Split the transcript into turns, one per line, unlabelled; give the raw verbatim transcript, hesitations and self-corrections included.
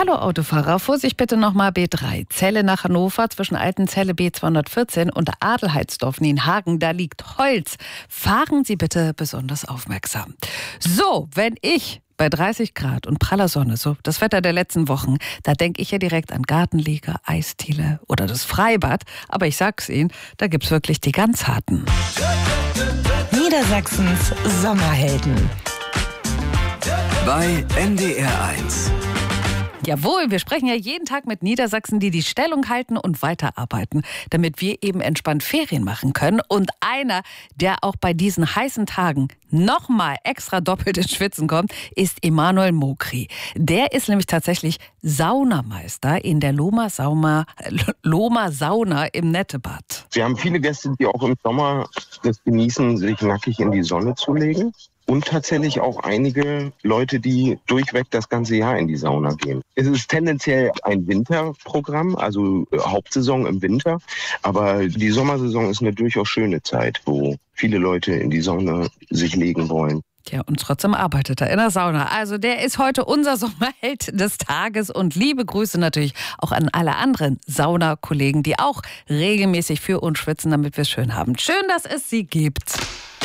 Hallo Autofahrer, Vorsicht bitte nochmal B drei. Celle nach Hannover zwischen Altenzelle B zweihundertvierzehn und Adelheidsdorf Nienhagen, da liegt Holz. Fahren Sie bitte besonders aufmerksam. So, wenn ich bei dreißig Grad und praller Sonne, so das Wetter der letzten Wochen, da denke ich ja direkt an Gartenliege, Eisdiele oder das Freibad. Aber ich sag's Ihnen, da gibt's wirklich die ganz harten.
Niedersachsens Sommerhelden.
Bei N D R eins.
Jawohl, wir sprechen ja jeden Tag mit Niedersachsen, die die Stellung halten und weiterarbeiten, damit wir eben entspannt Ferien machen können. Und einer, der auch bei diesen heißen Tagen nochmal extra doppelt ins Schwitzen kommt, ist Emanuel Mokri. Der ist nämlich tatsächlich Saunameister in der Loma Sauna, Loma Sauna im Nettebad.
Wir haben viele Gäste, die auch im Sommer das genießen, sich nackig in die Sonne zu legen. Und tatsächlich auch einige Leute, die durchweg das ganze Jahr in die Sauna gehen. Es ist tendenziell ein Winterprogramm, also Hauptsaison im Winter. Aber die Sommersaison ist eine durchaus schöne Zeit, wo viele Leute in die Sauna sich legen wollen.
Ja, und trotzdem arbeitet er in der Sauna. Also der ist heute unser Sommerheld des Tages. Und liebe Grüße natürlich auch an alle anderen Saunakollegen, die auch regelmäßig für uns schwitzen, damit wir es schön haben. Schön, dass es sie gibt.